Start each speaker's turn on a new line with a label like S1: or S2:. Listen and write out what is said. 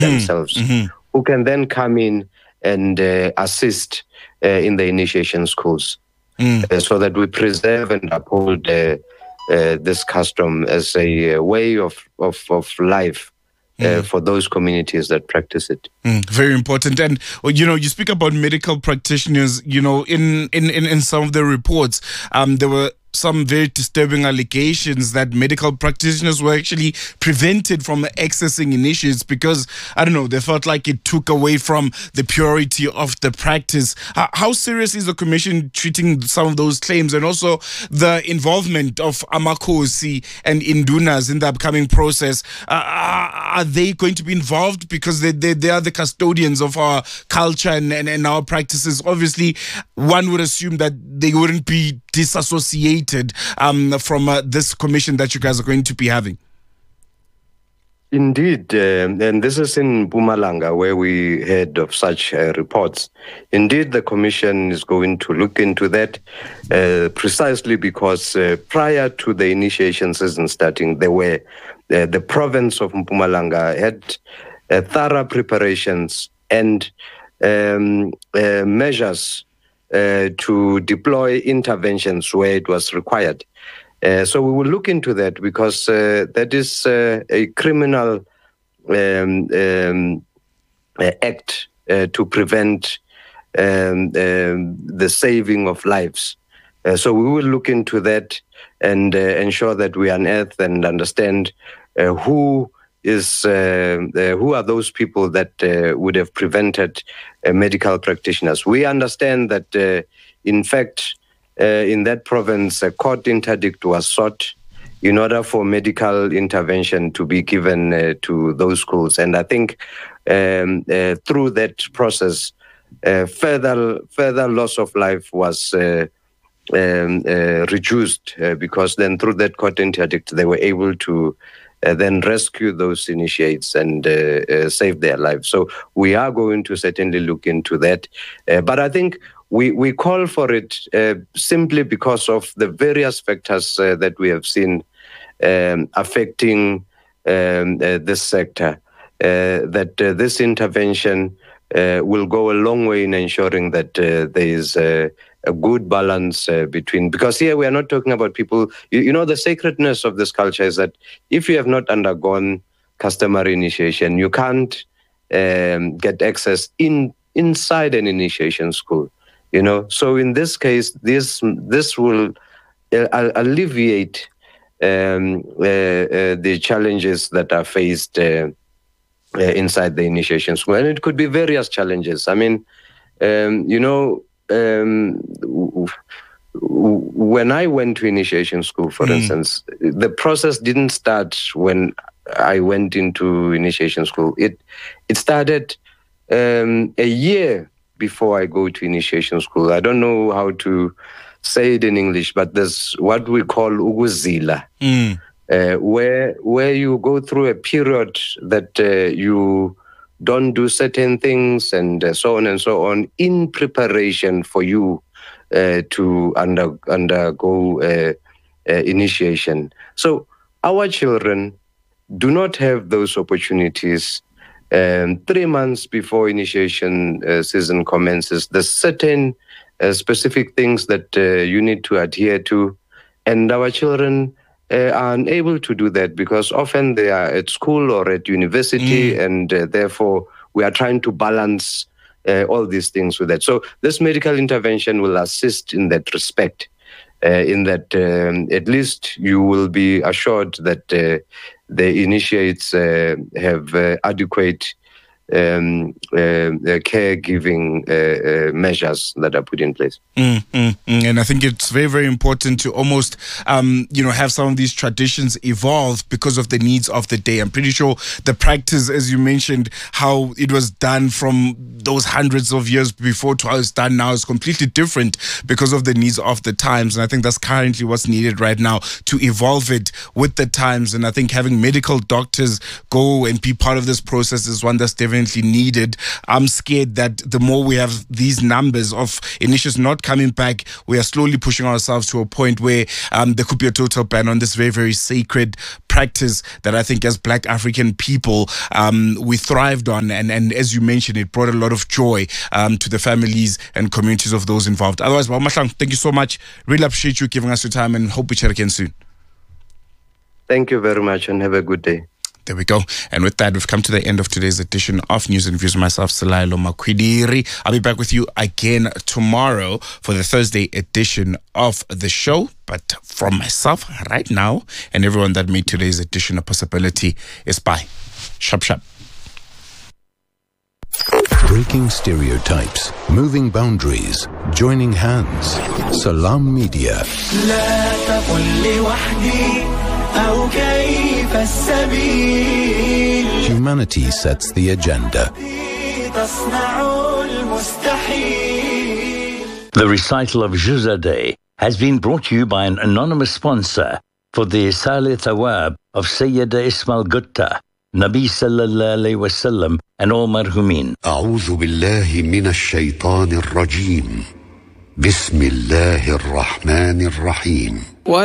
S1: themselves, who can then come in and assist in the initiation schools, so that we preserve and uphold this custom as a way of life for those communities that practice it.
S2: Very important. And, you speak about medical practitioners, in some of the reports, there were some very disturbing allegations that medical practitioners were actually prevented from accessing initiates because, I don't know, they felt like it took away from the purity of the practice. How serious is the Commission treating some of those claims, and also the involvement of Amakhosi and Indunas in the upcoming process? Are they going to be involved because they are the custodians of our culture and our practices? Obviously, one would assume that they wouldn't be disassociated from this commission that you guys are going to be having.
S1: Indeed, and this is in Mpumalanga where we heard of such reports. Indeed, the commission is going to look into that precisely because prior to the initiation season starting, the province of Mpumalanga had thorough preparations and measures to deploy interventions where it was required. So we will look into that because that is a criminal act to prevent the saving of lives. So we will look into that and ensure that we unearth and understand who are those people that would have prevented medical practitioners. We understand that, in fact, in that province, a court interdict was sought in order for medical intervention to be given to those schools. And I think through that process, further loss of life was reduced because then through that court interdict, they were able to then rescue those initiates and save their lives. So we are going to certainly look into that. But I think we call for it simply because of the various factors that we have seen affecting this sector, that this intervention will go a long way in ensuring that there is a good balance between, because here we are not talking about people, the sacredness of this culture is that if you have not undergone customary initiation, you can't get access inside an initiation school, So in this case, this will alleviate the challenges that are faced inside the initiation school. And it could be various challenges. I mean, when I went to initiation school, for instance, the process didn't start when I went into initiation school. It started a year before I go to initiation school. I don't know how to say it in English, but there's what we call ukuzila, where you go through a period that you don't do certain things and so on in preparation for you to undergo initiation. So our children do not have those opportunities. 3 months before initiation season commences, there's certain specific things that you need to adhere to, and our children are unable to do that because often they are at school or at university, and therefore we are trying to balance all these things with that. So this medical intervention will assist in that respect, in that at least you will be assured that the initiates have adequate caregiving measures that are put in place.
S2: And I think it's very, very important to almost, have some of these traditions evolve because of the needs of the day. I'm pretty sure the practice, as you mentioned, how it was done from those hundreds of years before to how it's done now is completely different because of the needs of the times. And I think that's currently what's needed right now, to evolve it with the times. And I think having medical doctors go and be part of this process is one that's definitely needed. I'm scared that the more we have these numbers of initiatives not coming back, we are slowly pushing ourselves to a point where there could be a total ban on this very, very sacred practice that I think as Black African people, we thrived on. And as you mentioned, it brought a lot of joy to the families and communities of those involved. Otherwise, Baba Mahlangu, thank you so much. Really appreciate you giving us your time and hope we chat again soon.
S1: Thank you very much and have a good day.
S2: There we go. And with that, we've come to the end of today's edition of News and Views. Myself, Selailo Makwidiri. I'll be back with you again tomorrow for the Thursday edition of the show. But from myself right now and everyone that made today's edition a possibility, is bye. Sharp, sharp.
S3: Breaking stereotypes, moving boundaries, joining hands. Salam Media. Humanity sets the agenda.
S4: The recital of Juzadeh has been brought to you by an anonymous sponsor for the Isale Thawab of Sayyida Ismail Gutta, Nabi Sallallahu Alaihi Wasallam, and all marhumin.
S5: أعوذ بالله من الشيطان الرجيم. بسم الله الرحمن الرحيم.